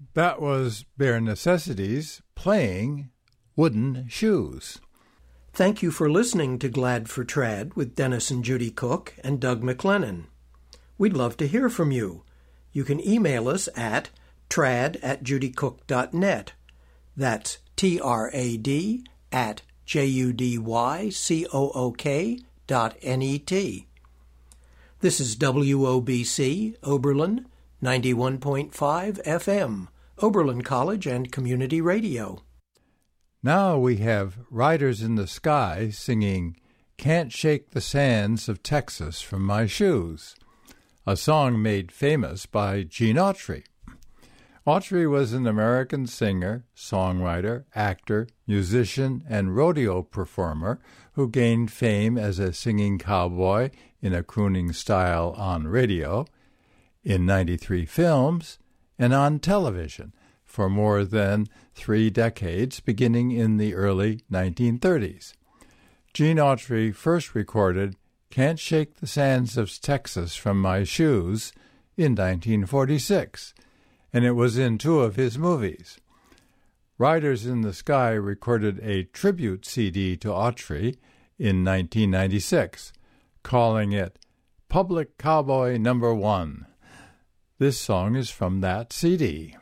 That was Bare Necessities playing Wooden Shoes. Thank you for listening to Glad for Trad with Dennis and Judy Cook and Doug McLennan. We'd love to hear from you. You can email us at trad@judycook.net. That's trad@judycook.net. This is WOBC, Oberlin, 91.5 FM, Oberlin College and Community Radio. Now we have Riders in the Sky singing Can't Shake the Sands of Texas from My Shoes, a song made famous by Gene Autry. Autry was an American singer, songwriter, actor, musician, and rodeo performer who gained fame as a singing cowboy in a crooning style on radio, in 93 films, and on television for more than 3 decades, beginning in the early 1930s. Gene Autry first recorded Can't Shake the Sands of Texas from My Shoes in 1946, and it was in 2 of his movies. Riders in the Sky recorded a tribute CD to Autry in 1996, calling it Public Cowboy No. 1. This song is from that CD.